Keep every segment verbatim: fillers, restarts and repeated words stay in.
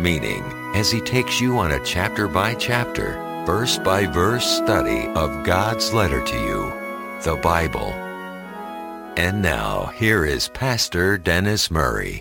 meaning as he takes you on a chapter-by-chapter, verse-by-verse study of God's letter to you, the Bible. And now, here is Pastor Dennis Murray.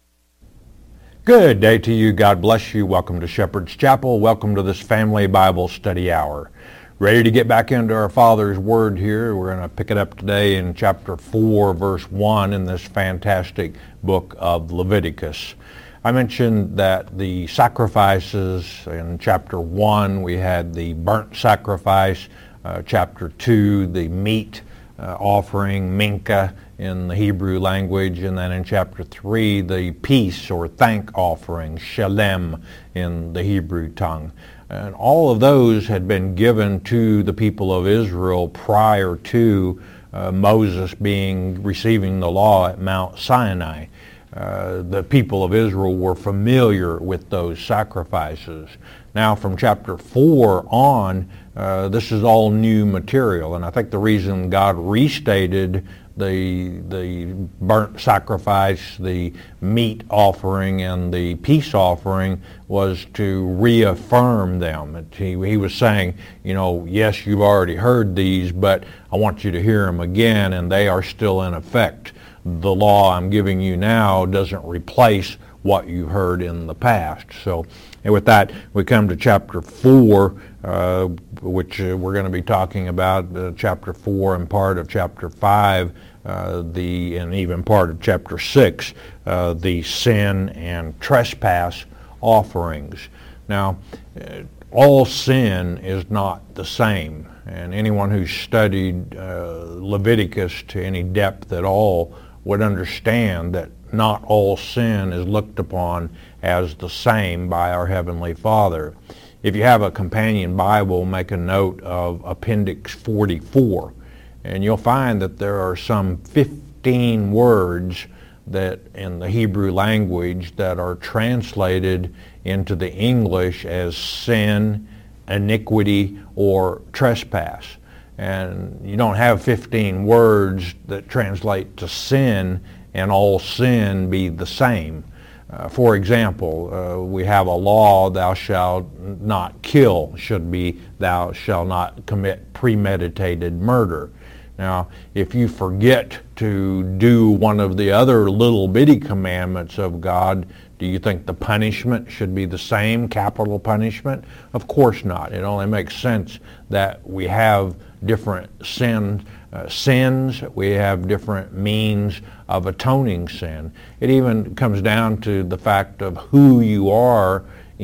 Good day to you. God bless you. Welcome to Shepherd's Chapel. Welcome to this Family Bible Study Hour. Ready to get back into our Father's Word here. We're going to pick it up today in chapter four, verse one in this fantastic book of Leviticus. I mentioned that the sacrifices in chapter one, we had the burnt sacrifice, uh, chapter two, the meat uh, offering, minka in the Hebrew language, and then in chapter three, the peace or thank offering, shalem in the Hebrew tongue. And all of those had been given to the people of Israel prior to uh, Moses being receiving the law at Mount Sinai. Uh, the people of Israel were familiar with those sacrifices. Now from chapter four on, uh, this is all new material, and I think the reason God restated the the burnt sacrifice, the meat offering, and the peace offering was to reaffirm them. It, he, he was saying, you know, yes, you've already heard these, but I want you to hear them again, and they are still in effect. The law I'm giving you now doesn't replace what you heard in the past. So, and with that, we come to chapter four, uh, which uh, we're going to be talking about, uh, chapter four and part of chapter five, uh, the and even part of chapter six, uh, the sin and trespass offerings. Now, uh, all sin is not the same, and anyone who's studied uh, Leviticus to any depth at all would understand that not all sin is looked upon as the same by our Heavenly Father. If you have a companion Bible, make a note of Appendix forty-four, and you'll find that there are some fifteen words that in the Hebrew language that are translated into the English as sin, iniquity, or trespass. And you don't have fifteen words that translate to sin and all sin be the same. Uh, for example, uh, we have a law, thou shalt not kill, should be thou shalt not commit premeditated murder. Now, if you forget to do one of the other little bitty commandments of God, do you think the punishment should be the same, capital punishment? Of course not. It only makes sense that we have different sin, uh, sins, we have different means of atoning sin. It even comes down to the fact of who you are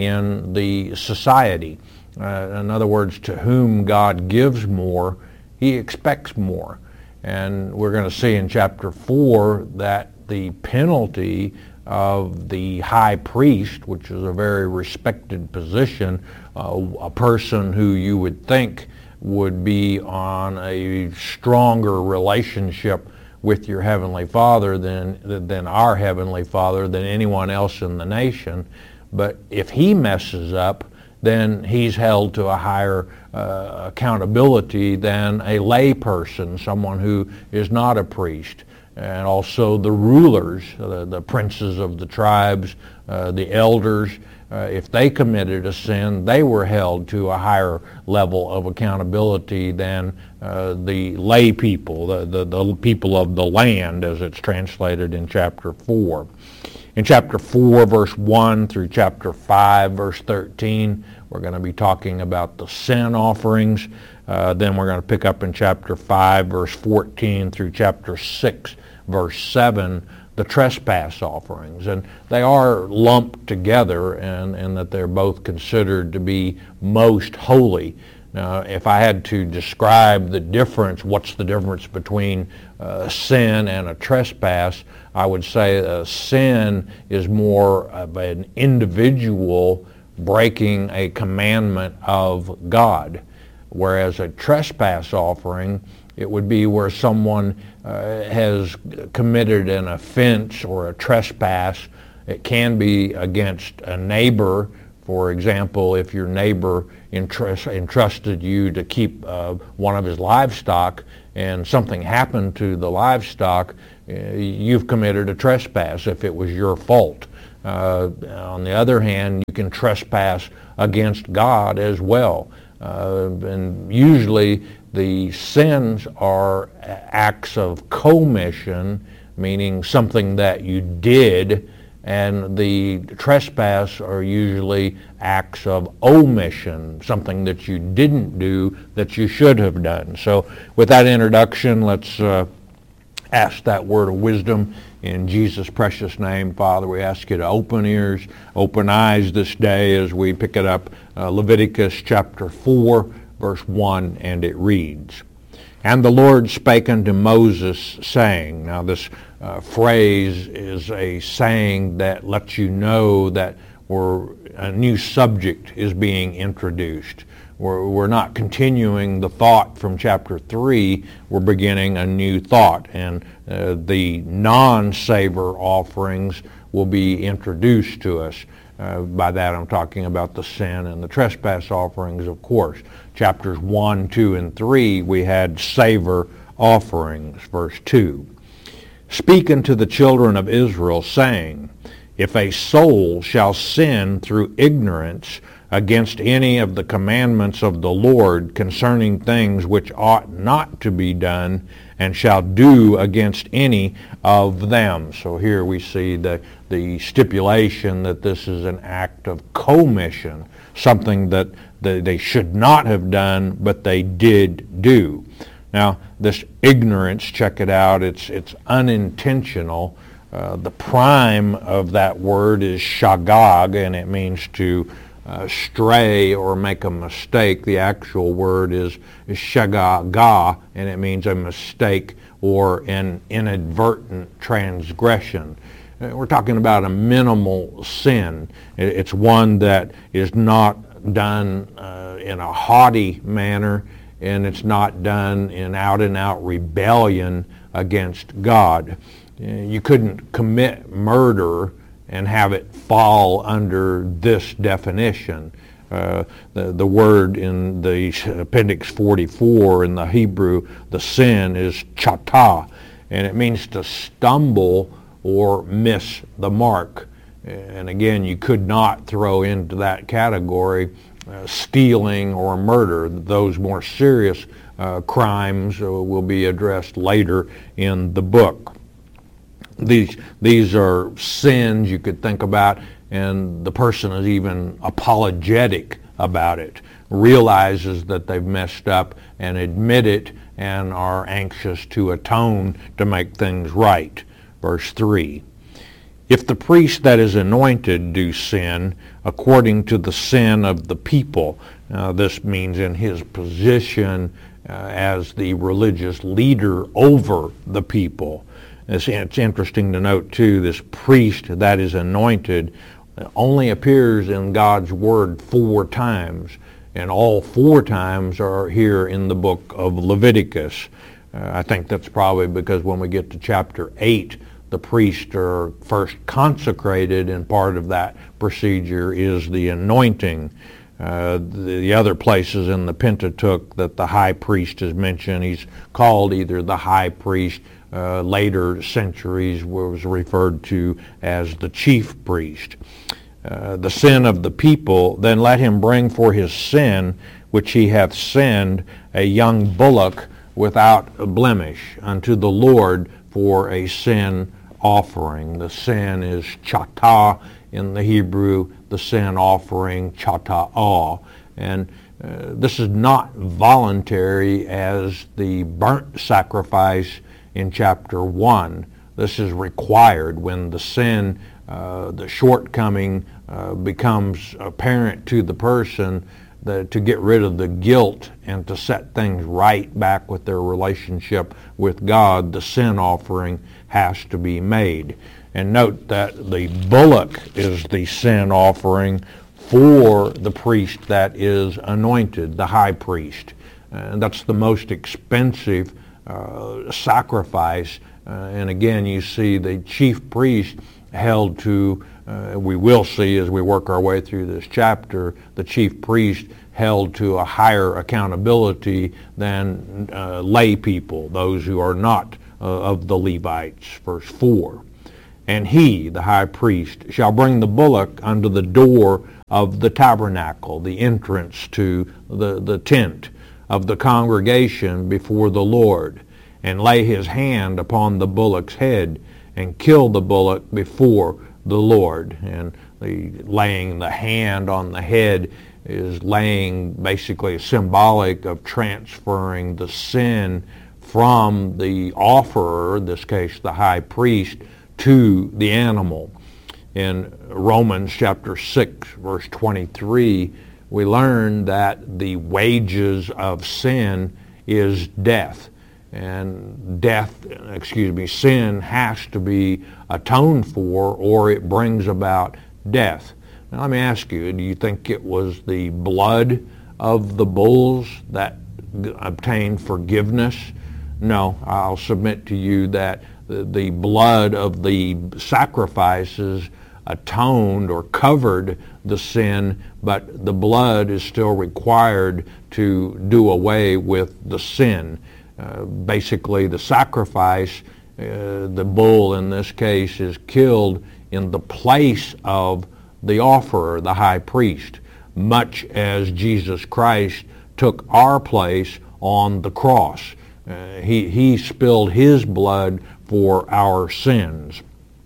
in the society. Uh, in other words, to whom God gives more, he expects more. And we're going to see in chapter four that the penalty of the high priest, which is a very respected position, uh, a person who you would think would be on a stronger relationship with your Heavenly Father than than our Heavenly Father, than anyone else in the nation. But if he messes up, then he's held to a higher uh, accountability than a lay person, someone who is not a priest. And also the rulers, the, the princes of the tribes, uh, the elders, uh, if they committed a sin, they were held to a higher level of accountability than uh, the lay people, the, the, the people of the land, as it's translated in chapter four. In chapter four, verse one through chapter five, verse thirteen, we're going to be talking about the sin offerings. Uh, then we're going to pick up in chapter five, verse fourteen through chapter six, verse seven, the trespass offerings. And they are lumped together in, in that they're both considered to be most holy. Now, if I had to describe the difference, what's the difference between uh, sin and a trespass, I would say a sin is more of an individual breaking a commandment of God, whereas a trespass offering, it would be where someone uh, has committed an offense or a trespass. It can be against a neighbor. For example, if your neighbor entrust, entrusted you to keep uh, one of his livestock and something happened to the livestock, uh, you've committed a trespass if it was your fault. Uh, on the other hand, you can trespass against God as well. Uh, and usually the sins are acts of commission, meaning something that you did, and the trespass are usually acts of omission, something that you didn't do that you should have done. So with that introduction, let's uh, ask that word of wisdom in Jesus' precious name. Father, we ask you to open ears, open eyes this day as we pick it up, uh, Leviticus chapter four, verse one, and it reads, "And the Lord spake unto Moses, saying," now this uh, phrase is a saying that lets you know that we're, a new subject is being introduced. We're, we're not continuing the thought from chapter three, we're beginning a new thought, and uh, the non-savor offerings will be introduced to us. Uh, by that I'm talking about the sin and the trespass offerings, of course. Chapters one, two, and three, we had savor offerings. Verse two, "Speak unto the children of Israel, saying, If a soul shall sin through ignorance against any of the commandments of the Lord concerning things which ought not to be done, and shall do against any of them." So here we see the, the stipulation that this is an act of commission, something that they, they should not have done, but they did do. Now, this ignorance, check it out, it's, it's unintentional. Uh, the prime of that word is shagag, and it means to Uh, stray or make a mistake. The actual word is, is shagaga, and it means a mistake or an inadvertent transgression. Uh, we're talking about a minimal sin. It, it's one that is not done uh, in a haughty manner, and it's not done in out-and-out rebellion against God. Uh, you couldn't commit murder and have it fall under this definition. Uh, the, the word in the appendix forty-four in the Hebrew, the sin is chata, and it means to stumble or miss the mark. And again, you could not throw into that category uh, stealing or murder. Those more serious uh, crimes uh, will be addressed later in the book. These these are sins you could think about, and the person is even apologetic about it, realizes that they've messed up and admit it and are anxious to atone to make things right. Verse three, "If the priest that is anointed do sin according to the sin of the people," uh, this means in his position uh, as the religious leader over the people. It's, it's interesting to note, too, this priest that is anointed only appears in God's Word four times, and all four times are here in the book of Leviticus. Uh, I think that's probably because when we get to chapter eight, the priests are first consecrated, and part of that procedure is the anointing. Uh, the, the other places in the Pentateuch that the high priest is mentioned, he's called either the high priest, Uh, later centuries was referred to as the chief priest. Uh, the sin of the people, then let him bring for his sin which he hath sinned a young bullock without blemish unto the Lord for a sin offering. The sin is chata in the Hebrew, the sin offering chata'ah. And uh, this is not voluntary as the burnt sacrifice in chapter one. This is required when the sin, uh, the shortcoming uh, becomes apparent to the person, that to get rid of the guilt and to set things right back with their relationship with God, the sin offering has to be made. And note that the bullock is the sin offering for the priest that is anointed, the high priest. And that's the most expensive Uh, sacrifice, uh, and again you see the chief priest held to, uh, we will see as we work our way through this chapter, the chief priest held to a higher accountability than uh, lay people, those who are not uh, of the Levites. Verse four, And he, the high priest, shall bring the bullock unto the door of the tabernacle, the entrance to the, the tent of the congregation before the Lord, and lay his hand upon the bullock's head, and kill the bullock before the Lord. And the laying the hand on the head is laying basically symbolic of transferring the sin from the offerer, in this case the high priest, to the animal. In Romans chapter six, verse twenty-three, we learn that the wages of sin is death. And death, excuse me, sin has to be atoned for, or it brings about death. Now let me ask you, do you think it was the blood of the bulls that obtained forgiveness? No, I'll submit to you that the, the blood of the sacrifices atoned or covered the sin, but the blood is still required to do away with the sin. Uh, basically, the sacrifice, uh, the bull in this case, is killed in the place of the offerer, the high priest, much as Jesus Christ took our place on the cross. Uh, he, he spilled his blood for our sins.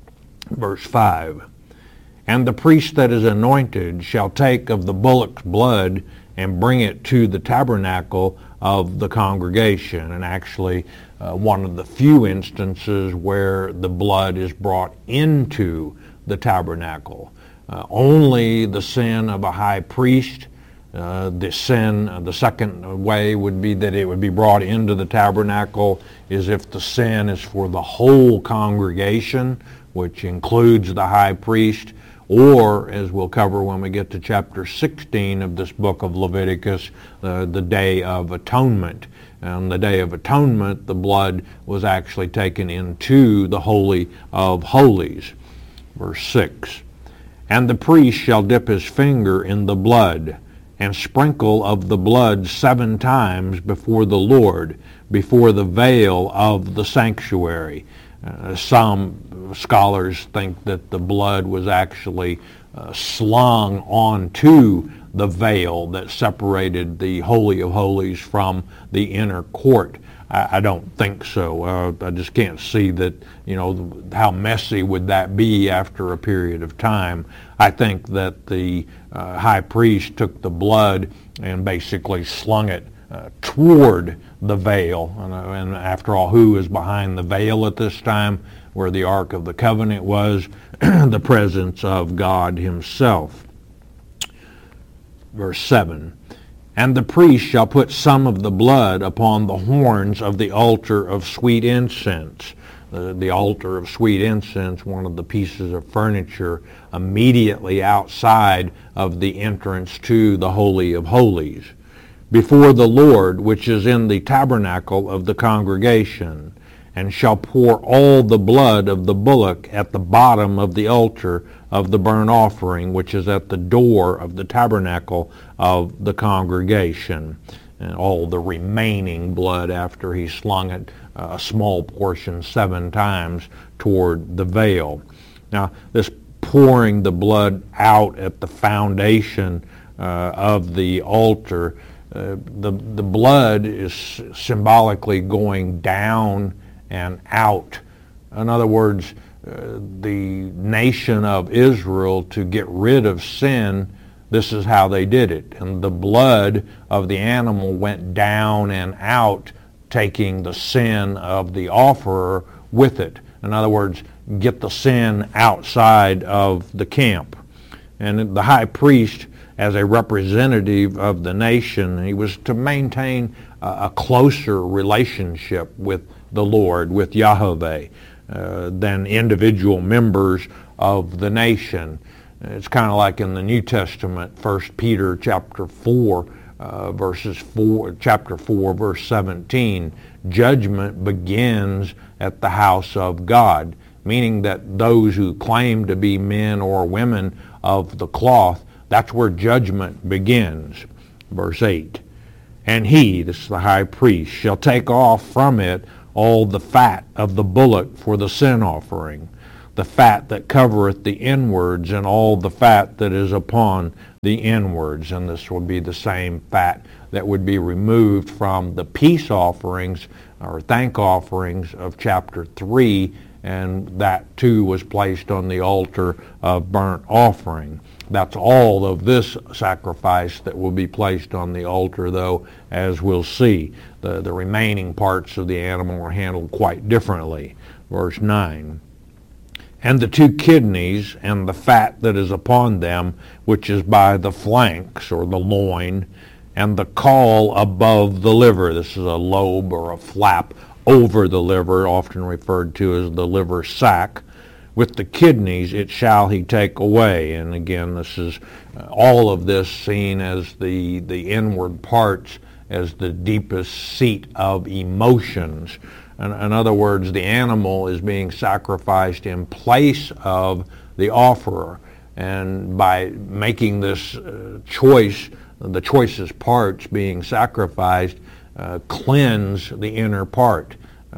Verse five, and the priest that is anointed shall take of the bullock's blood and bring it to the tabernacle of the congregation. And actually, uh, one of the few instances where the blood is brought into the tabernacle. Uh, only the sin of a high priest, uh, the sin, uh, the second way would be that it would be brought into the tabernacle is if the sin is for the whole congregation, which includes the high priest, or, as we'll cover when we get to chapter sixteen of this book of Leviticus, uh, the Day of Atonement. On the Day of Atonement, the blood was actually taken into the Holy of Holies. Verse six, and the priest shall dip his finger in the blood, and sprinkle of the blood seven times before the Lord, before the veil of the sanctuary. Uh, some scholars think that the blood was actually uh, slung onto the veil that separated the Holy of Holies from the inner court. I, I don't think so. Uh, I just can't see that, you know, how messy would that be after a period of time. I think that the uh, high priest took the blood and basically slung it Uh, toward the veil. And, uh, and after all, who is behind the veil at this time, where the Ark of the Covenant was? The presence of God himself. Verse seven, and the priest shall put some of the blood upon the horns of the altar of sweet incense. Uh, the altar of sweet incense, one of the pieces of furniture immediately outside of the entrance to the Holy of Holies, before the Lord, which is in the tabernacle of the congregation, and shall pour all the blood of the bullock at the bottom of the altar of the burnt offering, which is at the door of the tabernacle of the congregation. And all the remaining blood after he slung it, uh, a small portion seven times toward the veil. Now, this pouring the blood out at the foundation uh, of the altar, Uh, the, the blood is symbolically going down and out. In other words, uh, the nation of Israel, to get rid of sin, this is how they did it. And the blood of the animal went down and out, taking the sin of the offerer with it. In other words, get the sin outside of the camp. And the high priest, as a representative of the nation, he was to maintain a, a closer relationship with the Lord, with Yahweh, uh, than individual members of the nation. It's kind of like in the New Testament, First Peter chapter four, uh, verses four, chapter four, verse seventeen. Judgment begins at the house of God, meaning that those who claim to be men or women of the cloth, that's where judgment begins. Verse eight, and he, this is the high priest, shall take off from it all the fat of the bullock for the sin offering, the fat that covereth the inwards, and all the fat that is upon the inwards. And this will be the same fat that would be removed from the peace offerings or thank offerings of chapter three, and that too was placed on the altar of burnt offering. That's all of this sacrifice that will be placed on the altar, though, as we'll see. The, the remaining parts of the animal are handled quite differently. Verse nine. And the two kidneys and the fat that is upon them, which is by the flanks or the loin, and the caul above the liver. This is a lobe or a flap over the liver, often referred to as the liver sac. With the kidneys it shall he take away. And again, this is uh, all of this seen as the, the inward parts, as the deepest seat of emotions. In, in other words, the animal is being sacrificed in place of the offerer. And by making this uh, choice, the choicest parts being sacrificed, uh, cleanse the inner part.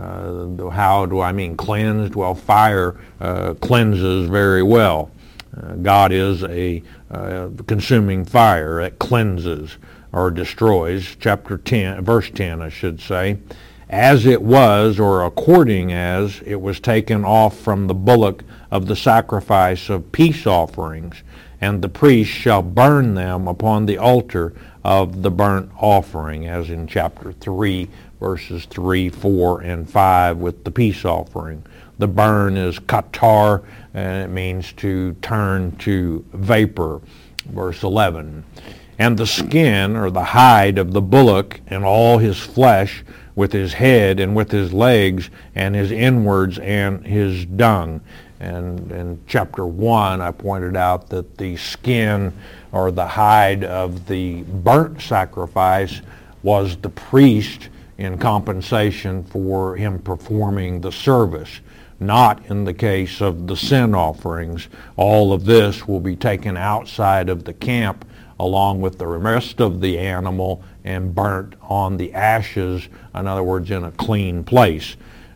Uh, how do I mean cleansed? Well, fire uh, cleanses very well. Uh, God is a uh, consuming fire that cleanses or destroys. Chapter ten, verse ten, I should say. As it was, or according as, it was taken off from the bullock of the sacrifice of peace offerings, and the priest shall burn them upon the altar of the burnt offering, as in chapter three, verses three, four, and five with the peace offering. The burn is katar, and it means to turn to vapor. Verse eleven. And the skin, or the hide of the bullock, and all his flesh, with his head and with his legs and his inwards and his dung. And in chapter one, I pointed out that the skin or the hide of the burnt sacrifice was the priest in compensation for him performing the service. Not in the case of the sin offerings. All of this will be taken outside of the camp along with the rest of the animal and burnt on the ashes, in other words, in a clean place.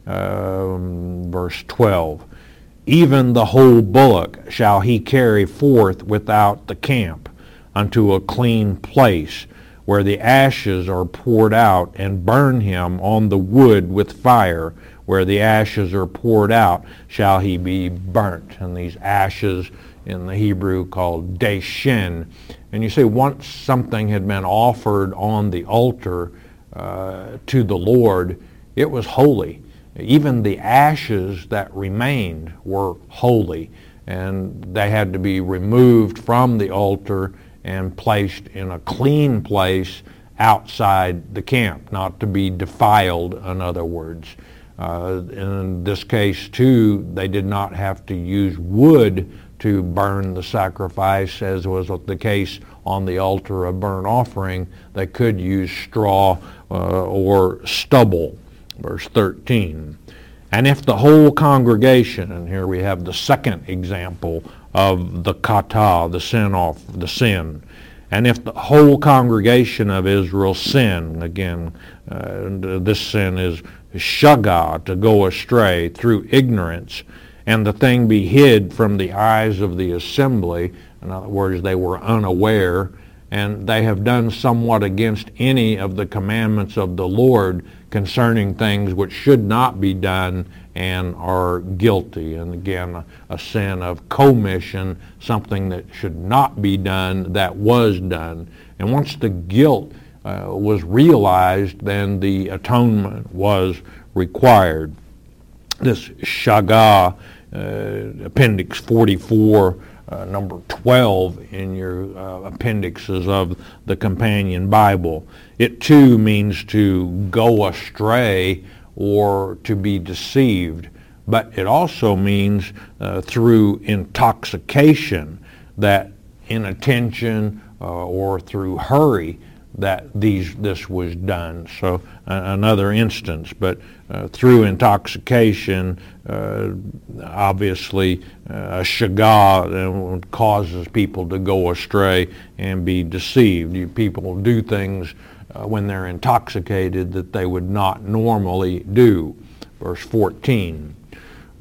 Um, verse twelve. Even the whole bullock shall he carry forth without the camp unto a clean place, where the ashes are poured out, and burn him on the wood with fire. Where the ashes are poured out shall he be burnt. And these ashes in the Hebrew called deshin. And you see, once something had been offered on the altar uh, to the Lord, it was holy. Even the ashes that remained were holy, and they had to be removed from the altar and placed in a clean place outside the camp, not to be defiled, in other words. Uh, in this case, too, they did not have to use wood to burn the sacrifice, as was the case on the altar of burnt offering. They could use straw uh, or stubble. Verse thirteen. And if the whole congregation, and here we have the second example of the kata, the sin off, the sin. And if the whole congregation of Israel sin, again, uh, this sin is shaga, to go astray through ignorance, and the thing be hid from the eyes of the assembly, in other words, they were unaware, and they have done somewhat against any of the commandments of the Lord concerning things which should not be done, and are guilty. And again, a, a sin of commission, something that should not be done that was done. And once the guilt uh, was realized, then the atonement was required. This shaga, uh, appendix forty-four, uh, number twelve in your uh, appendixes of the companion Bible. It too means to go astray or to be deceived, but it also means uh, through intoxication, that inattention uh, or through hurry that these this was done. So uh, another instance, but uh, through intoxication, uh, obviously uh, a shaga uh, causes people to go astray and be deceived. You, people do things uh, when they're intoxicated that they would not normally do. Verse fourteen.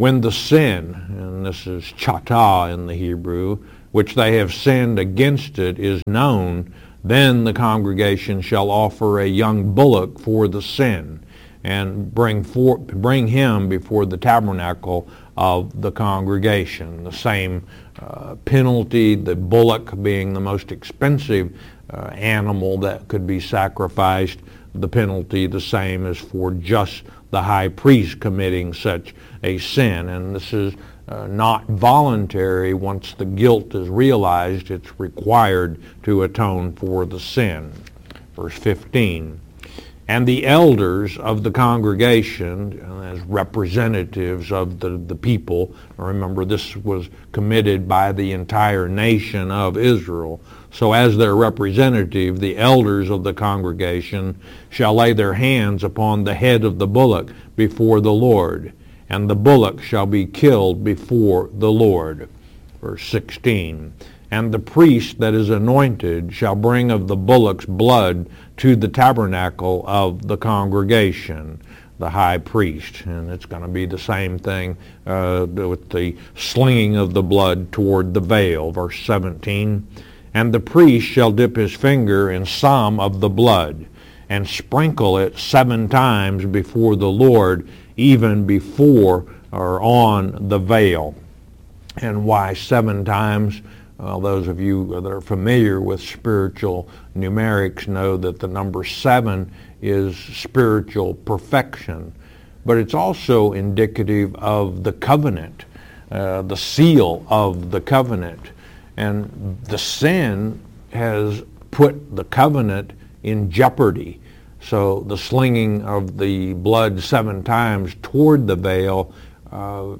When the sin, and this is chata in the Hebrew, which they have sinned against it is known, then the congregation shall offer a young bullock for the sin, and bring for, bring him before the tabernacle of the congregation. The same uh, penalty, the bullock being the most expensive uh, animal that could be sacrificed, the penalty the same as for just the high priest committing such a sin. And this is uh, not voluntary. Once the guilt is realized, it's required to atone for the sin. Verse fifteen. And the elders of the congregation, as representatives of the, the people, remember this was committed by the entire nation of Israel. So as their representative, the elders of the congregation shall lay their hands upon the head of the bullock before the Lord, and the bullock shall be killed before the Lord. Verse sixteen. And the priest that is anointed shall bring of the bullock's blood to the tabernacle of the congregation, the high priest. And it's going to be the same thing uh, with the slinging of the blood toward the veil. Verse seventeen. And the priest shall dip his finger in some of the blood, and sprinkle it seven times before the Lord, even before or on the veil. And why seven times? Well, those of you that are familiar with spiritual numerics know that the number seven is spiritual perfection, but it's also indicative of the covenant, uh, the seal of the covenant. And the sin has put the covenant in jeopardy. So the slinging of the blood seven times toward the veil, uh,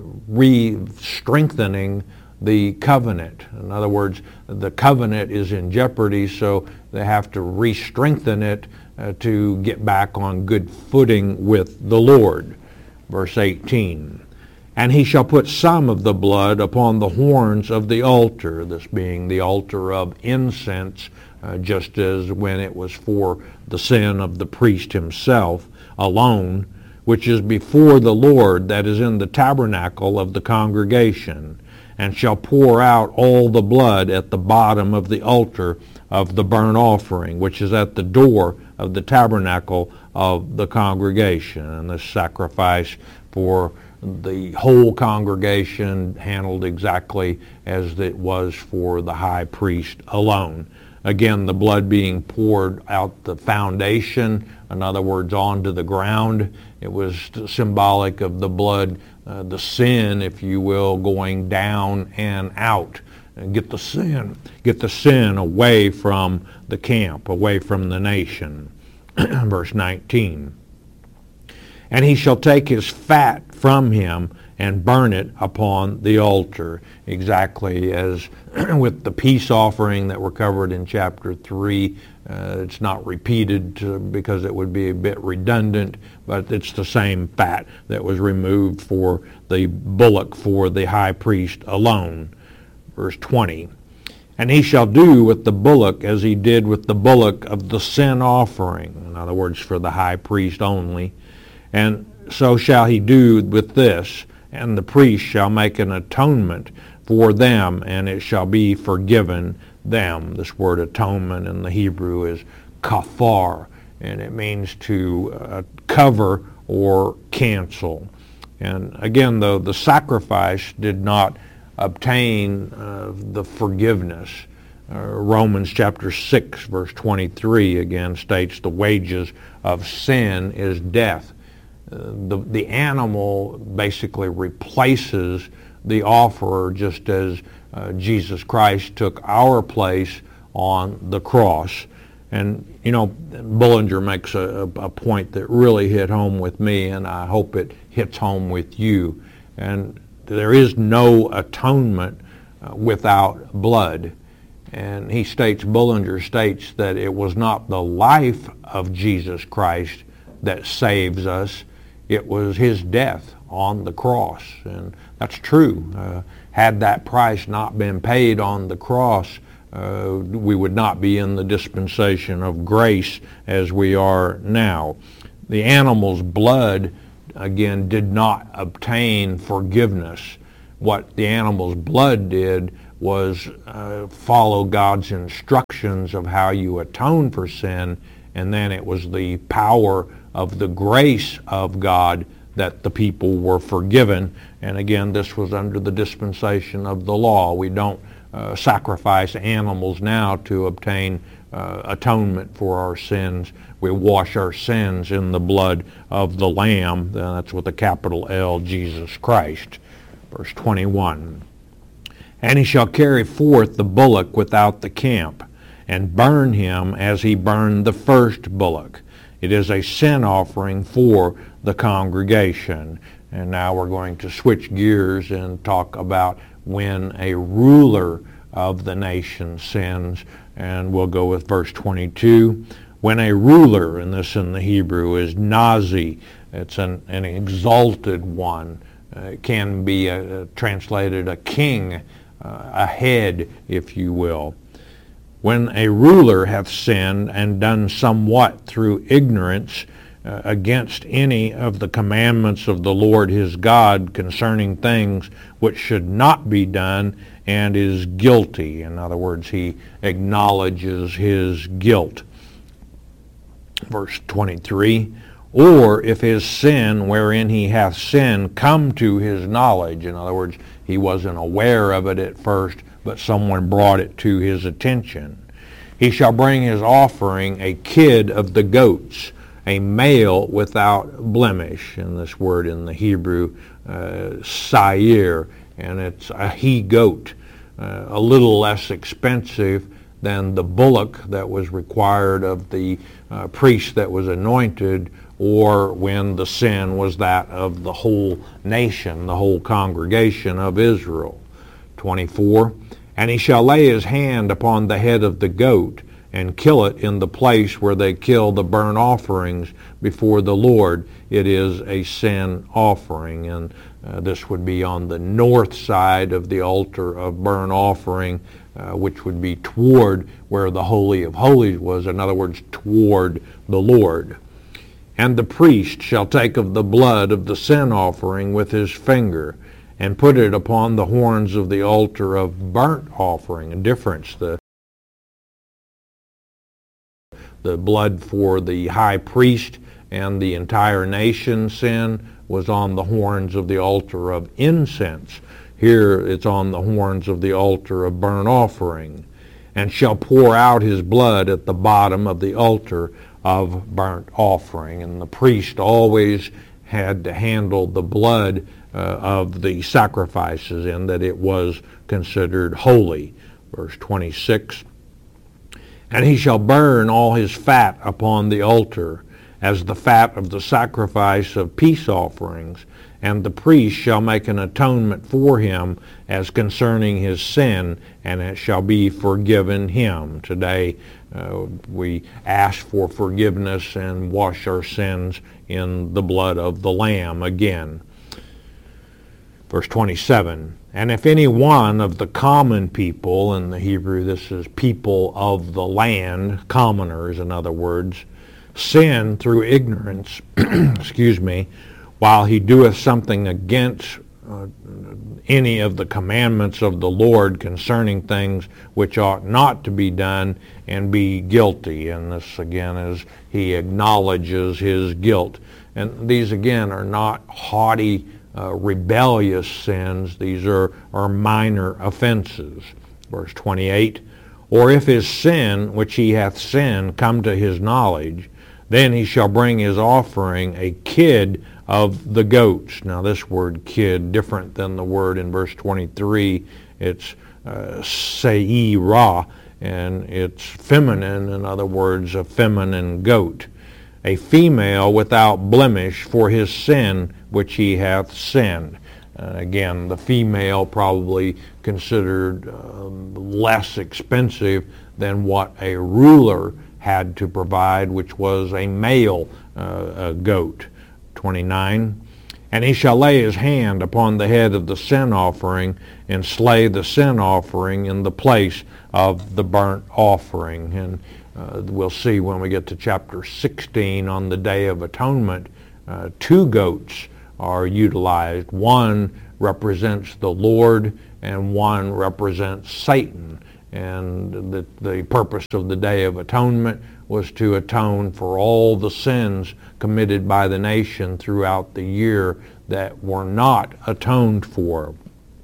re-strengthening the covenant. In other words, the covenant is in jeopardy, so they have to re-strengthen it uh, to get back on good footing with the Lord. Verse eighteen. And he shall put some of the blood upon the horns of the altar, this being the altar of incense, uh, just as when it was for the sin of the priest himself alone, which is before the Lord, that is in the tabernacle of the congregation, and shall pour out all the blood at the bottom of the altar of the burnt offering, which is at the door of the tabernacle of the congregation. And this sacrifice for the whole congregation handled exactly as it was for the high priest alone. Again, the blood being poured out the foundation, in other words, onto the ground. It was symbolic of the blood, uh, the sin, if you will, going down and out. And get the sin, get the sin away from the camp, away from the nation. Verse nineteen. And he shall take his fat from him and burn it upon the altar, exactly as with the peace offering that were covered in chapter three. Uh, it's not repeated to, because it would be a bit redundant, but it's the same fat that was removed for the bullock for the high priest alone. Verse twenty. And he shall do with the bullock as he did with the bullock of the sin offering, in other words, for the high priest only. And so shall he do with this, and the priest shall make an atonement for them, and it shall be forgiven them. This word atonement in the Hebrew is kafar, and it means to uh, cover or cancel. And again, though, the sacrifice did not obtain uh, the forgiveness. Uh, Romans chapter six, verse twenty-three again states the wages of sin is death. Uh, the, the animal basically replaces the offerer, just as uh, Jesus Christ took our place on the cross. And, you know, Bullinger makes a, a point that really hit home with me, and I hope it hits home with you. And there is no atonement uh, without blood. And he states, Bullinger states, that it was not the life of Jesus Christ that saves us. It was his death on the cross. And that's true. Uh, had that price not been paid on the cross, uh, we would not be in the dispensation of grace as we are now. The animal's blood again, did not obtain forgiveness. What the animal's blood did was uh, follow God's instructions of how you atone for sin, and then it was the power of the grace of God that the people were forgiven. And again, this was under the dispensation of the law. We don't uh, sacrifice animals now to obtain uh, atonement for our sins. We wash our sins in the blood of the Lamb. Uh, that's with a capital L, Jesus Christ. Verse twenty-one. And he shall carry forth the bullock without the camp, and burn him as he burned the first bullock. It is a sin offering for the congregation. And now we're going to switch gears and talk about when a ruler of the nation sins. And we'll go with verse twenty-two. When a ruler, and this in the Hebrew is nazi, it's an, an exalted one. Uh, it can be a, a, translated a king, uh, a head, if you will. When a ruler hath sinned and done somewhat through ignorance uh, against any of the commandments of the Lord his God concerning things which should not be done, and is guilty. In other words, he acknowledges his guilt. Verse twenty-three, or if his sin wherein he hath sinned come to his knowledge, in other words, he wasn't aware of it at first, but someone brought it to his attention, he shall bring his offering a kid of the goats, a male without blemish, and this word in the Hebrew, uh, sair, and it's a he-goat, uh, a little less expensive than the bullock that was required of the uh, priest that was anointed, or when the sin was that of the whole nation, the whole congregation of Israel. twenty-four, and he shall lay his hand upon the head of the goat, and kill it in the place where they kill the burnt offerings before the Lord. It is a sin offering, and uh, this would be on the north side of the altar of burnt offering, uh, which would be toward where the Holy of Holies was, in other words, toward the Lord. And the priest shall take of the blood of the sin offering with his finger, and put it upon the horns of the altar of burnt offering. A difference. The The blood for the high priest and the entire nation's sin was on the horns of the altar of incense. Here it's on the horns of the altar of burnt offering. And shall pour out his blood at the bottom of the altar of burnt offering. And the priest always had to handle the blood uh, of the sacrifices, in that it was considered holy. Verse twenty-six. And he shall burn all his fat upon the altar, as the fat of the sacrifice of peace offerings, and the priest shall make an atonement for him as concerning his sin, and it shall be forgiven him. Today uh, we ask for forgiveness and wash our sins in the blood of the Lamb again. Verse twenty-seven, and if any one of the common people, in the Hebrew this is people of the land, commoners in other words, sin through ignorance, excuse me, while he doeth something against uh, any of the commandments of the Lord concerning things which ought not to be done, and be guilty. And this again is he acknowledges his guilt. And these again are not haughty, Uh, rebellious sins. These are, are minor offenses. Verse twenty-eight, or if his sin which he hath sinned come to his knowledge, then he shall bring his offering a kid of the goats. Now this word kid, different than the word in verse twenty-three. It's uh, seirah, and it's feminine, in other words, a feminine goat. A female without blemish for his sin which he hath sinned. Uh, again, the female probably considered um, less expensive than what a ruler had to provide, which was a male uh, a goat. twenty-nine, and he shall lay his hand upon the head of the sin offering, and slay the sin offering in the place of the burnt offering. And Uh, we'll see when we get to chapter sixteen on the Day of Atonement uh, two goats are utilized. One represents the Lord and one represents Satan. And the, the purpose of the Day of Atonement was to atone for all the sins committed by the nation throughout the year that were not atoned for.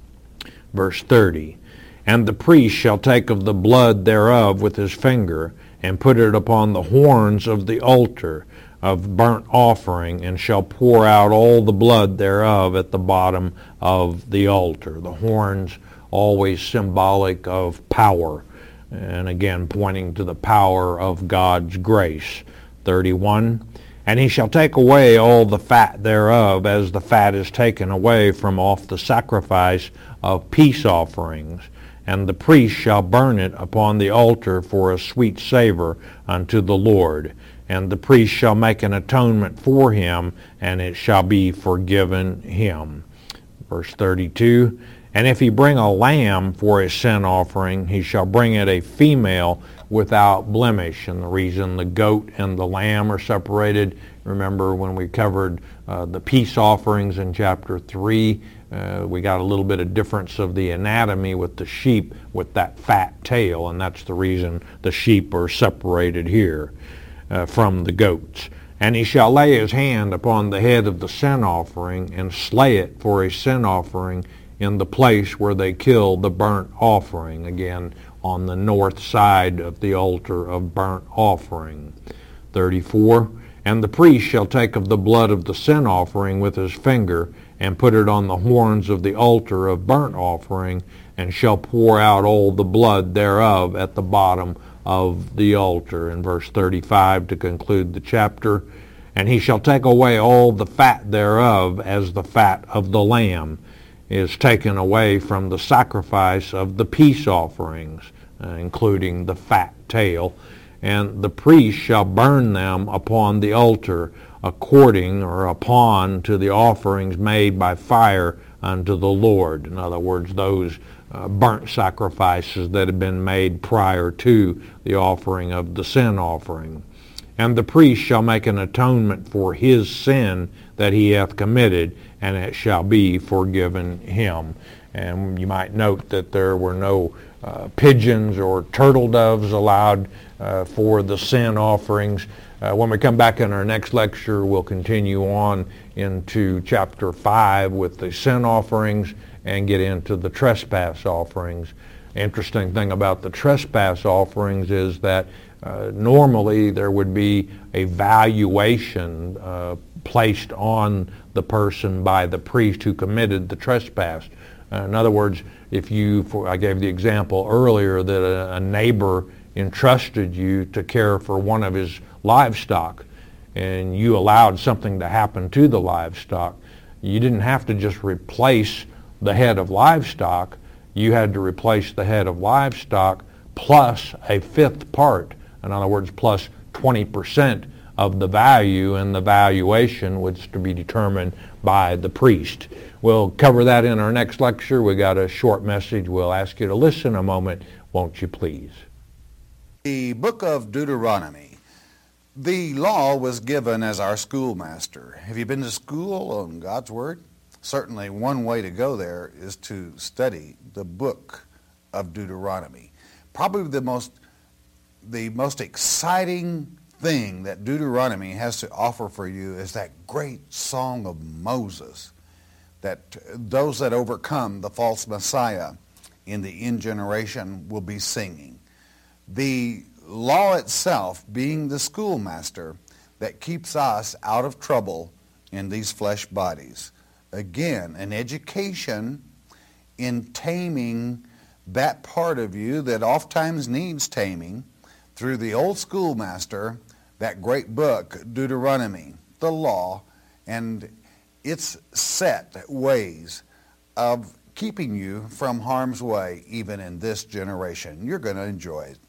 Verse thirty, and the priest shall take of the blood thereof with his finger, and put it upon the horns of the altar of burnt offering, and shall pour out all the blood thereof at the bottom of the altar. The horns always symbolic of power, and again pointing to the power of God's grace. thirty-one, and he shall take away all the fat thereof, as the fat is taken away from off the sacrifice of peace offerings. And the priest shall burn it upon the altar for a sweet savor unto the Lord. And the priest shall make an atonement for him, and it shall be forgiven him. Verse thirty-two, and if he bring a lamb for a sin offering, he shall bring it a female without blemish. And the reason the goat and the lamb are separated, remember when we covered uh, the peace offerings in chapter three, uh, we got a little bit of difference of the anatomy with the sheep with that fat tail, and that's the reason the sheep are separated here uh, from the goats. And he shall lay his hand upon the head of the sin offering, and slay it for a sin offering in the place where they kill the burnt offering, again on the north side of the altar of burnt offering. thirty-four, and the priest shall take of the blood of the sin offering with his finger, and put it on the horns of the altar of burnt offering, and shall pour out all the blood thereof at the bottom of the altar. In verse thirty-five, to conclude the chapter, and he shall take away all the fat thereof, as the fat of the lamb is taken away from the sacrifice of the peace offerings, uh, including the fat tail. And the priest shall burn them upon the altar, according or upon to the offerings made by fire unto the Lord. In other words, those uh, burnt sacrifices that had been made prior to the offering of the sin offering. And the priest shall make an atonement for his sin that he hath committed, and it shall be forgiven him. And you might note that there were no uh, pigeons or turtle doves allowed uh, for the sin offerings. Uh, when we come back in our next lecture, we'll continue on into chapter five with the sin offerings and get into the trespass offerings. Interesting thing about the trespass offerings is that uh, normally there would be a valuation uh, placed on the person by the priest who committed the trespass. Uh, in other words, if you, for, I gave the example earlier that a, a neighbor entrusted you to care for one of his livestock, and you allowed something to happen to the livestock, you didn't have to just replace the head of livestock. You had to replace the head of livestock plus a fifth part. In other words, plus twenty percent of the value, and the valuation was to be determined by the priest. We'll cover that in our next lecture. We got a short message. We'll ask you to listen a moment, won't you please? The book of Deuteronomy. The law was given as our schoolmaster. Have you been to school on God's Word? Certainly one way to go there is to study the book of Deuteronomy. Probably the most, the most exciting thing that Deuteronomy has to offer for you is that great song of Moses, that those that overcome the false Messiah in the end generation will be singing. The law itself being the schoolmaster that keeps us out of trouble in these flesh bodies. Again, an education in taming that part of you that oftentimes needs taming through the old schoolmaster, that great book, Deuteronomy, the law, and its set ways of keeping you from harm's way even in this generation. You're going to enjoy it.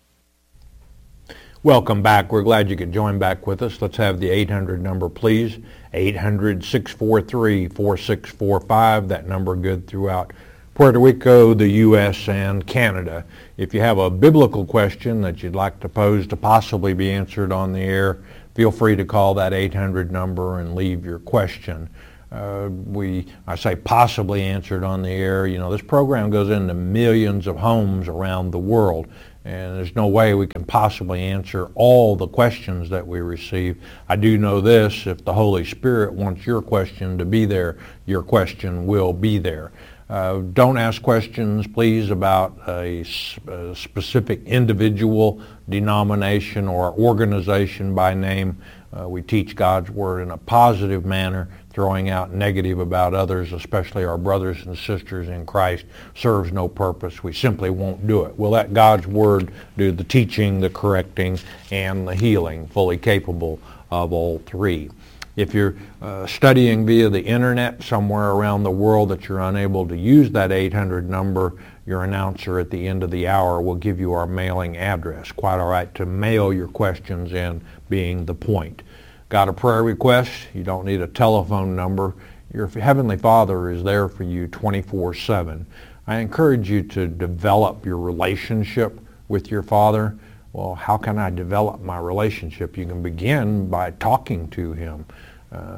Welcome back. We're glad you could join back with us. Let's have the eight hundred number, please. eight hundred, six four three, four six four five. That number good throughout Puerto Rico, the U S, and Canada. If you have a biblical question that you'd like to pose to possibly be answered on the air, feel free to call that eight hundred number and leave your question. Uh, we, I say possibly answered on the air. You know, this program goes into millions of homes around the world, and there's no way we can possibly answer all the questions that we receive. I do know this: if the Holy Spirit wants your question to be there, your question will be there. Uh, don't ask questions, please, about a, a specific individual, denomination, or organization by name. Uh, we teach God's Word in a positive manner. Throwing out negative about others, especially our brothers and sisters in Christ, serves no purpose. We simply won't do it. We'll let God's Word do the teaching, the correcting, and the healing, fully capable of all three. If you're uh, studying via the internet somewhere around the world that you're unable to use that eight hundred number, your announcer at the end of the hour will give you our mailing address. Quite all right to mail your questions in, being the point. Got a prayer request? You don't need a telephone number. Your Heavenly Father is there for you twenty-four seven. I encourage you to develop your relationship with your Father. Well, how can I develop my relationship? You can begin by talking to Him. Uh,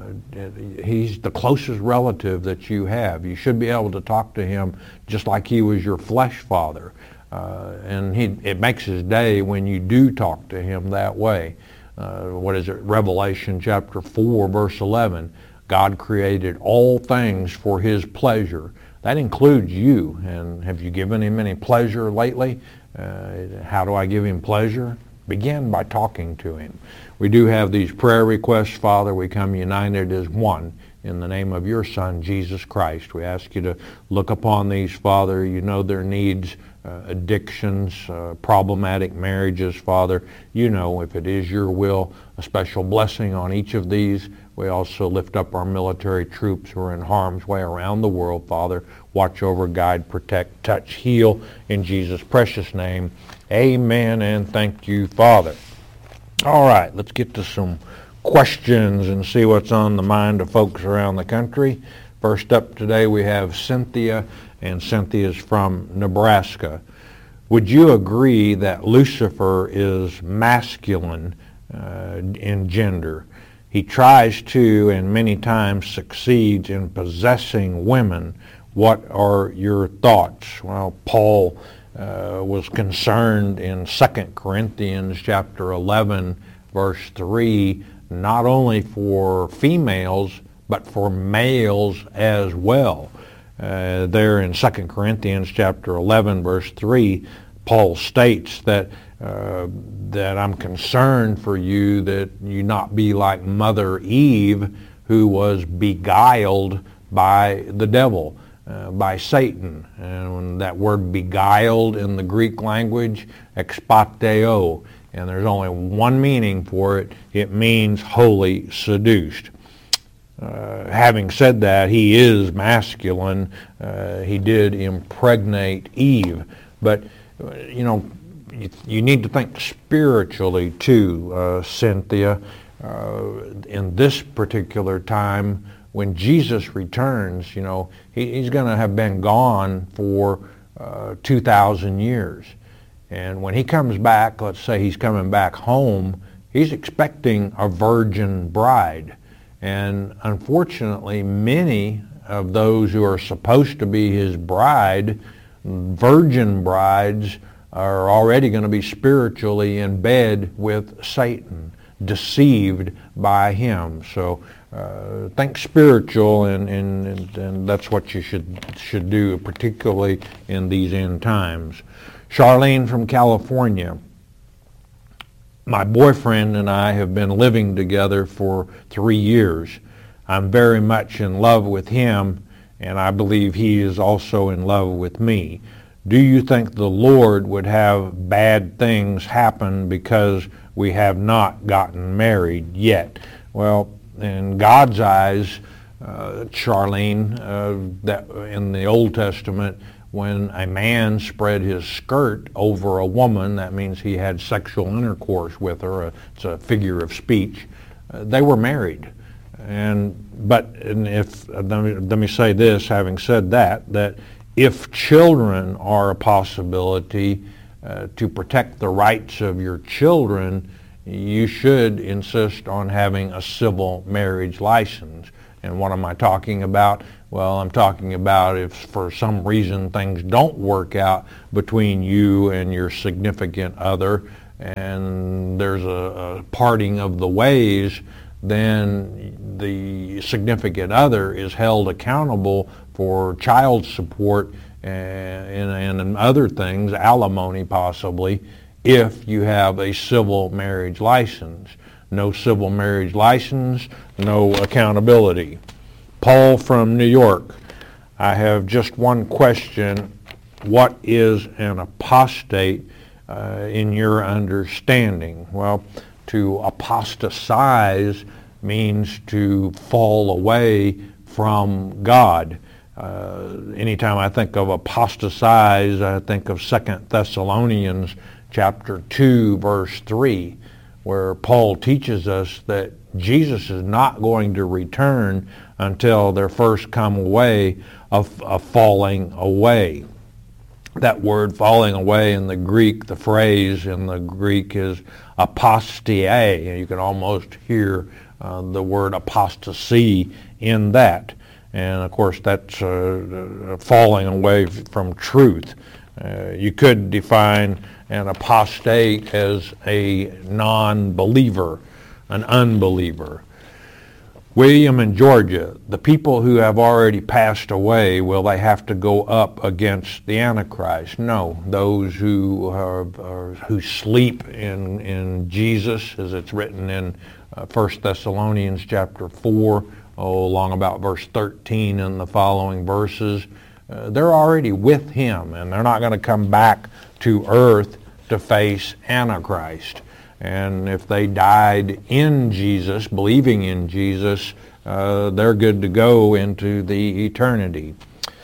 he's the closest relative that you have. You should be able to talk to Him just like He was your flesh father. Uh, and he, it makes His day when you do talk to Him that way. Uh, what is it? Revelation chapter four, verse eleven. God created all things for His pleasure. That includes you. And have you given Him any pleasure lately? Uh, how do I give Him pleasure? Begin by talking to Him. We do have these prayer requests, Father. We come united as one in the name of your Son, Jesus Christ. We ask you to look upon these, Father. You know their needs. Uh, addictions, uh, problematic marriages, Father. You know, if it is your will, a special blessing on each of these. We also lift up our military troops who are in harm's way around the world, Father. Watch over, guide, protect, touch, heal, in Jesus' precious name. Amen, and thank you, Father. All right, let's get to some questions and see what's on the mind of folks around the country. First up today we have Cynthia, and Cynthia is from Nebraska. Would you agree that Lucifer is masculine uh, in gender? He tries to, and many times succeeds in possessing women. What are your thoughts? Well, Paul uh, was concerned in Second Corinthians chapter eleven, verse three, not only for females, but for males as well. Uh, there in Second Corinthians chapter eleven, verse three, Paul states that uh, that I'm concerned for you that you not be like Mother Eve, who was beguiled by the devil, uh, by Satan. And when that word beguiled in the Greek language, expateo, and there's only one meaning for it. It means wholly seduced. Uh, having said that, he is masculine. Uh, he did impregnate Eve. But, you know, you, you need to think spiritually too, uh, Cynthia. Uh, in this particular time, when Jesus returns, you know, he, he's going to have been gone for uh, two thousand years. And when he comes back, let's say he's coming back home, he's expecting a virgin bride. And unfortunately, many of those who are supposed to be his bride, virgin brides, are already going to be spiritually in bed with Satan, deceived by him. So uh, think spiritual, and, and, and, and that's what you should, should do, particularly in these end times. Charlene from California. My boyfriend and I have been living together for three years. I'm very much in love with him, and I believe he is also in love with me. Do you think the Lord would have bad things happen because we have not gotten married yet? Well, in God's eyes, uh, Charlene, uh, that in the Old Testament, when a man spread his skirt over a woman, that means he had sexual intercourse with her. It's a figure of speech. Uh, they were married. And but and if let me, let me say this, having said that, that if children are a possibility, uh, to protect the rights of your children, you should insist on having a civil marriage license. And what am I talking about? Well, I'm talking about if for some reason things don't work out between you and your significant other, and there's a, a parting of the ways, then the significant other is held accountable for child support and, and, and other things, alimony possibly, if you have a civil marriage license. No civil marriage license, no accountability. Paul from New York. I have just one question. What is an apostate uh, in your understanding? Well, to apostatize means to fall away from God. Uh, anytime I think of apostatize, I think of Second Thessalonians chapter two, verse three, where Paul teaches us that Jesus is not going to return until there first come away of, of falling away. That word falling away in the Greek, the phrase in the Greek is apostia. You can almost hear uh, the word apostasy in that. And of course that's uh, falling away from truth. Uh, you could define an apostate as a non-believer, an unbeliever. William and Georgia, the people who have already passed away, will they have to go up against the Antichrist? No. Those who are, are who sleep in in Jesus, as it's written in uh, First Thessalonians chapter four, oh, along about verse thirteen and the following verses, uh, they're already with him, and they're not going to come back to earth to face Antichrist. And if they died in Jesus, believing in Jesus, uh, they're good to go into the eternity.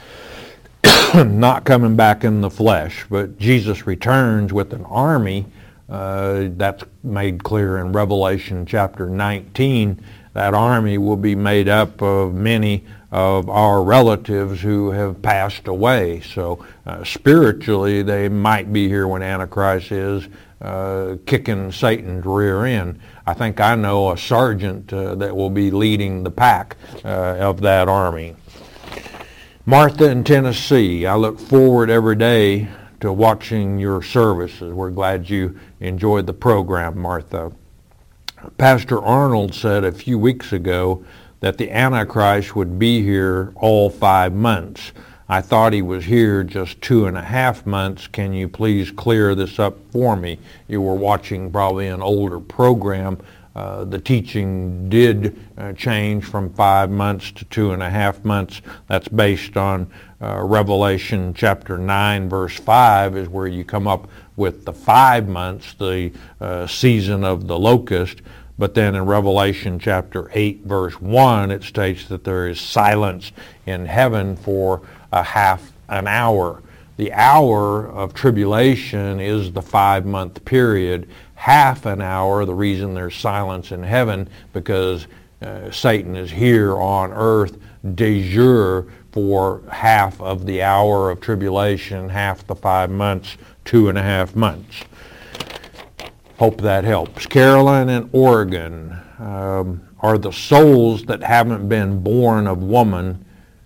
Not coming back in the flesh, but Jesus returns with an army. Uh, that's made clear in Revelation chapter nineteen. That army will be made up of many of our relatives who have passed away. So uh, spiritually, they might be here when Antichrist is uh, kicking Satan's rear end. I think I know a sergeant uh, that will be leading the pack uh, of that army. Martha in Tennessee, I look forward every day to watching your services. We're glad you enjoyed the program, Martha. Pastor Arnold said a few weeks ago that the Antichrist would be here all five months. I thought he was here just two and a half months. Can you please clear this up for me? You were watching probably an older program. Uh, the teaching did uh, change from five months to two and a half months. That's based on uh, Revelation chapter nine, verse five, is where you come up with the five months, the uh, season of the locust. But then in Revelation chapter eight, verse one, it states that there is silence in heaven for a half an hour. The hour of tribulation is the five-month period. Half an hour, the reason there's silence in heaven, because uh, Satan is here on earth de jure for half of the hour of tribulation, half the five months, two and a half months. Hope that helps. Carolyn in Oregon, um, are the souls that haven't been born of woman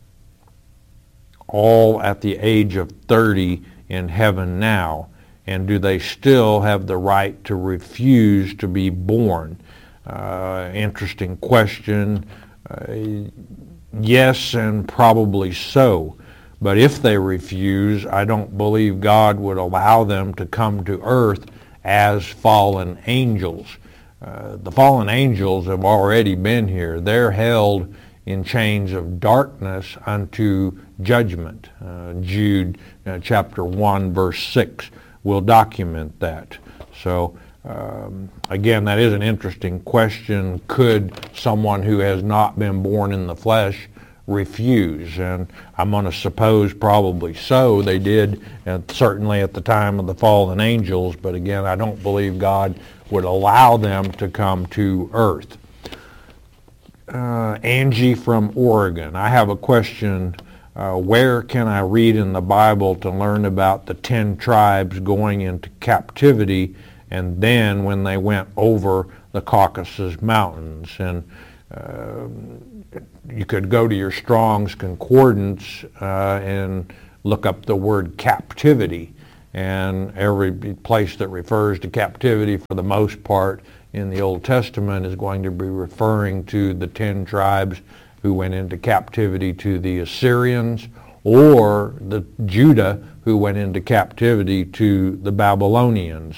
all at the age of thirty in heaven now? And do they still have the right to refuse to be born? Uh, interesting question. Uh, yes, and probably so. But if they refuse, I don't believe God would allow them to come to earth as fallen angels. Uh, the fallen angels have already been here. They're held in chains of darkness unto judgment. Uh, Jude uh, chapter one, verse six will document that. So um, again, that is an interesting question. Could someone who has not been born in the flesh refuse? And I'm going to suppose probably so. They did, uh, certainly at the time of the fallen angels, but again, I don't believe God would allow them to come to earth. Uh, Angie from Oregon, I have a question. Uh, where can I read in the Bible to learn about the ten tribes going into captivity and then when they went over the Caucasus Mountains. And uh, you could go to your Strong's Concordance uh, and look up the word captivity, and every place that refers to captivity for the most part in the Old Testament is going to be referring to the ten tribes who went into captivity to the Assyrians, or the Judah who went into captivity to the Babylonians.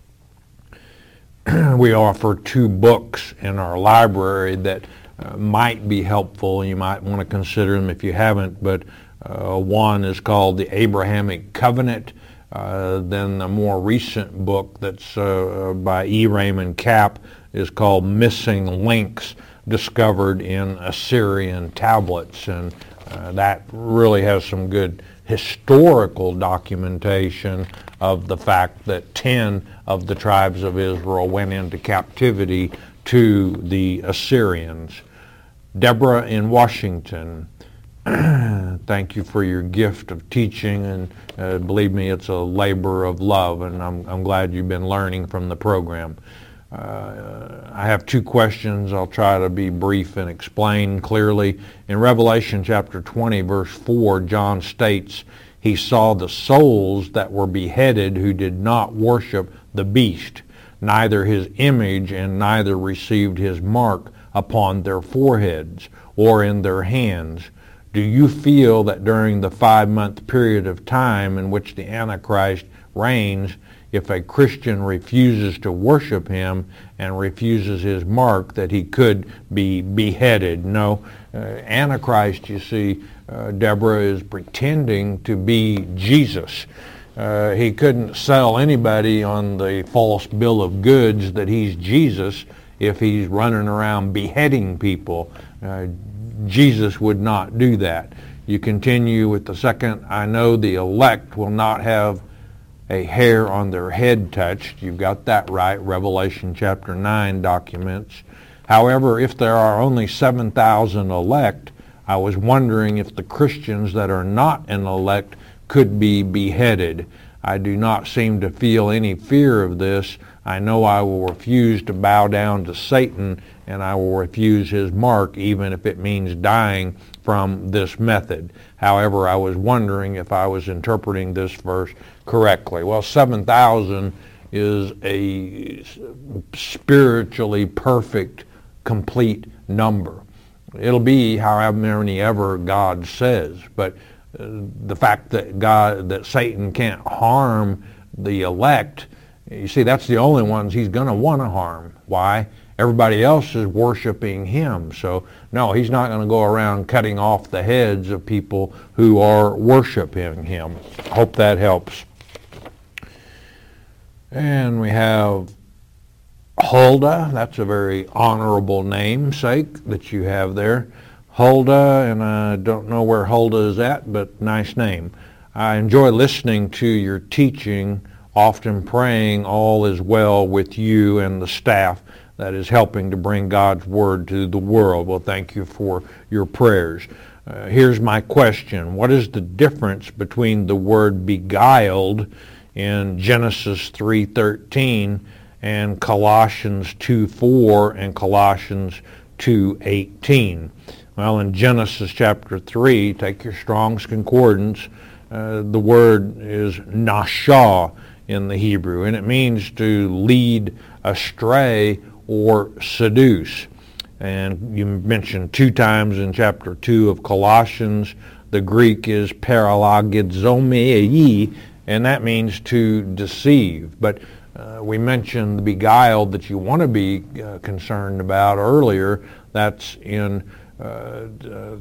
We offer two books in our library that uh, might be helpful. You might want to consider them if you haven't, but uh, one is called The Abrahamic Covenant. Uh, then the more recent book that's uh, by E. Raymond Capp is called Missing Links, Discovered in Assyrian Tablets. And uh, that really has some good historical documentation of the fact that ten of the tribes of Israel went into captivity to the Assyrians. Deborah in Washington, thank you for your gift of teaching, and uh, believe me, it's a labor of love, and I'm, I'm glad you've been learning from the program. Uh, I have two questions. I'll try to be brief and explain clearly. In Revelation chapter twenty, verse four, John states, he saw the souls that were beheaded who did not worship the beast, neither his image, and neither received his mark upon their foreheads or in their hands. Do you feel that during the five-month period of time in which the Antichrist reigns, if a Christian refuses to worship him and refuses his mark, that he could be beheaded? No. Uh, Antichrist, you see, uh, Deborah, is pretending to be Jesus. Uh, he couldn't sell anybody on the false bill of goods that he's Jesus if he's running around beheading people. Uh, Jesus would not do that. You continue with the second, I know the elect will not have a hair on their head touched. You've got that right. Revelation chapter nine documents. However, if there are only seven thousand elect, I was wondering if the Christians that are not an elect could be beheaded. I do not seem to feel any fear of this. I know I will refuse to bow down to Satan, and I will refuse his mark, even if it means dying from this method. However, I was wondering if I was interpreting this verse correctly. Well, seven thousand is a spiritually perfect, complete number. It'll be however many ever God says, but uh, the fact that God, that Satan can't harm the elect, you see, that's the only ones he's going to want to harm. Why? Everybody else is worshiping him. So, no, he's not going to go around cutting off the heads of people who are worshiping him. Hope that helps. And we have Huldah. That's a very honorable namesake that you have there. Huldah, and I don't know where Huldah is at, but nice name. I enjoy listening to your teaching, often praying all is well with you and the staff that is helping to bring God's Word to the world. Well, thank you for your prayers. Uh, here's my question. What is the difference between the word beguiled in Genesis three thirteen and Colossians two four and Colossians two eighteen? Well, in Genesis chapter three, take your Strong's Concordance, uh, the word is nashah in the Hebrew, and it means to lead astray or seduce. And you mentioned two times in chapter two of Colossians, the Greek is paralogizomai, and that means to deceive. But uh, we mentioned the beguiled that you want to be uh, concerned about earlier. That's in uh, uh,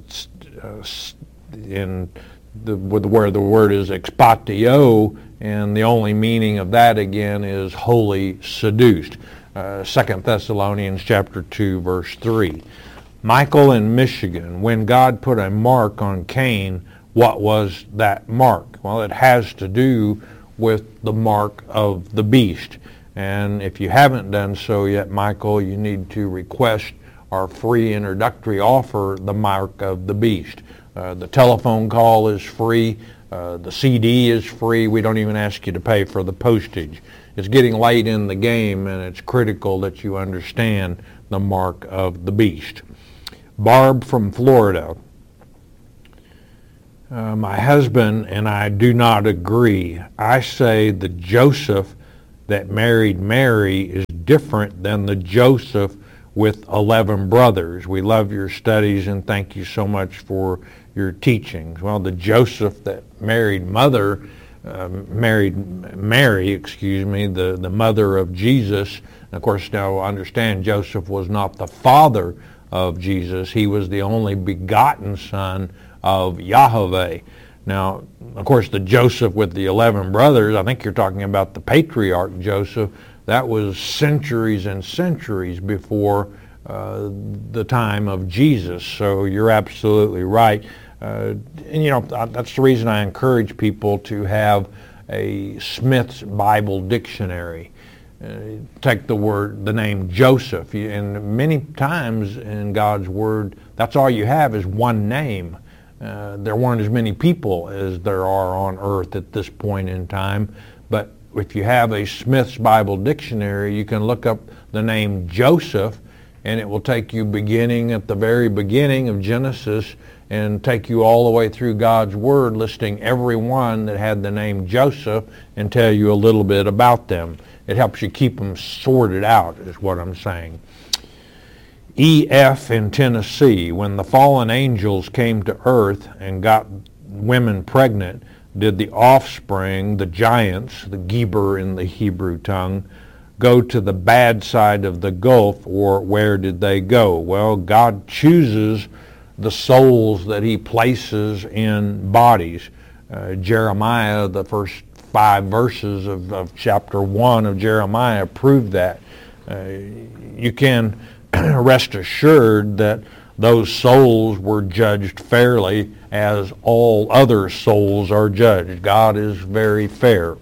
in the where the word is expatio, and the only meaning of that again is wholly seduced. Uh, Second Thessalonians chapter two, verse three. Michael in Michigan, when God put a mark on Cain, what was that mark? Well, it has to do with the mark of the beast. And if you haven't done so yet, Michael, you need to request our free introductory offer, The Mark of the Beast. Uh, the telephone call is free. Uh, the C D is free. We don't even ask you to pay for the postage. it's getting late in the game, and it's critical that you understand the mark of the beast. Barb from Florida. Uh, my husband and I do not agree. I say the Joseph that married Mary is different than the Joseph with eleven brothers. We love your studies and thank you so much for your teachings. Well, the Joseph that married mother, uh, married Mary, excuse me, the, the mother of Jesus. And of course, now understand Joseph was not the father of Jesus. He was the only begotten son of Yahweh. Now, of course, the Joseph with the eleven brothers, I think you're talking about the patriarch Joseph. That was centuries and centuries before uh, the time of Jesus. So you're absolutely right. Uh, and, you know, that's the reason I encourage people to have a Smith's Bible Dictionary. Uh, take the word, the name Joseph. And many times in God's Word, that's all you have is one name. Uh, there weren't as many people as there are on earth at this point in time. But if you have a Smith's Bible Dictionary, you can look up the name Joseph, and it will take you beginning at the very beginning of Genesis and take you all the way through God's Word, listing every one that had the name Joseph and tell you a little bit about them. It helps you keep them sorted out, is what I'm saying. E F in Tennessee, when the fallen angels came to earth and got women pregnant, did the offspring, the giants, the Geber in the Hebrew tongue, go to the bad side of the gulf, or where did they go? Well, God chooses the souls that he places in bodies. Uh, Jeremiah, the first five verses of, of chapter one of Jeremiah prove that. Uh, you can rest assured that those souls were judged fairly as all other souls are judged. God is very fair.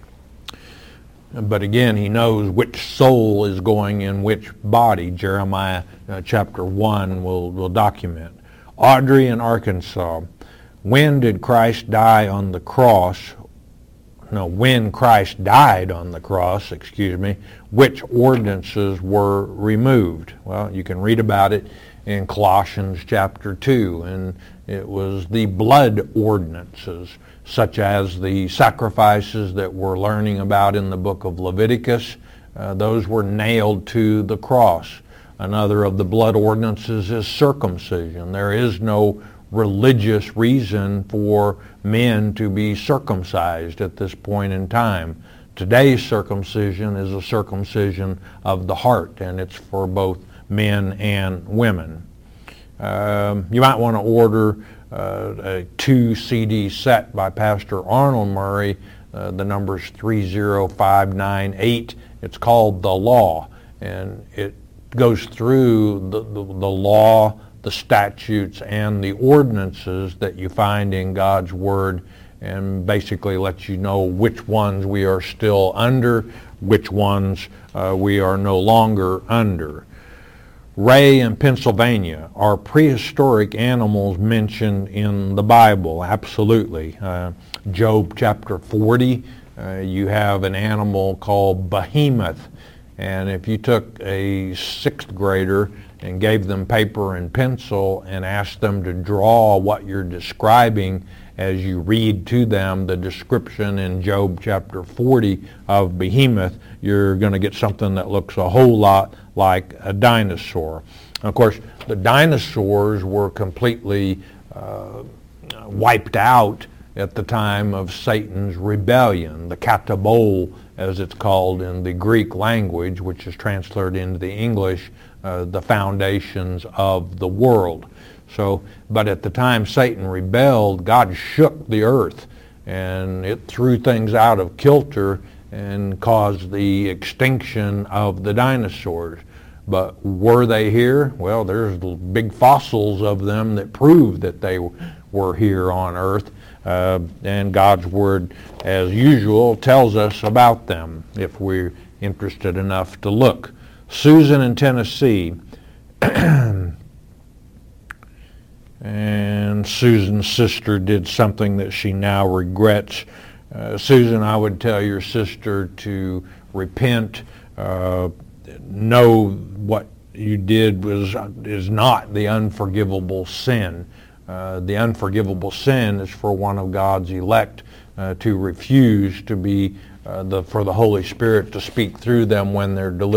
But again, he knows which soul is going in which body. Jeremiah uh, chapter one will, will document. Audrey in Arkansas. When did Christ die on the cross? No, when Christ died on the cross, excuse me, which ordinances were removed? Well, you can read about it in Colossians chapter two, and it was the blood ordinances, such as the sacrifices that we're learning about in the book of Leviticus. Uh, those were nailed to the cross. Another of the blood ordinances is circumcision. There is no religious reason for men to be circumcised at this point in time. Today's circumcision is a circumcision of the heart, and it's for both men and women. Um, you might want to order uh, a two C D set by Pastor Arnold Murray. Uh, the number's three zero five nine eight. It's called The Law, and it goes through the, the, the law, the statutes, and the ordinances that you find in God's Word, and basically lets you know which ones we are still under, which ones uh, we are no longer under. Ray in Pennsylvania, are prehistoric animals mentioned in the Bible? Absolutely. Uh, Job chapter forty, uh, you have an animal called Behemoth, and if you took a sixth grader and gave them paper and pencil and asked them to draw what you're describing as you read to them the description in Job chapter forty of Behemoth, you're going to get something that looks a whole lot like a dinosaur. Of course, the dinosaurs were completely uh, wiped out at the time of Satan's rebellion, the katabole, as it's called in the Greek language, which is translated into the English, uh, the foundations of the world. So, but at the time Satan rebelled, God shook the earth, and it threw things out of kilter and caused the extinction of the dinosaurs. But were they here? Well, there's big fossils of them that prove that they were here on earth. Uh, and God's Word, as usual, tells us about them if we're interested enough to look. Susan in Tennessee. And Susan's sister did something that she now regrets. Uh, Susan, I would tell your sister to repent, uh, know what you did was is not the unforgivable sin. Uh, the unforgivable sin is for one of God's elect uh, to refuse to be uh, the for the Holy Spirit to speak through them when they're delivered.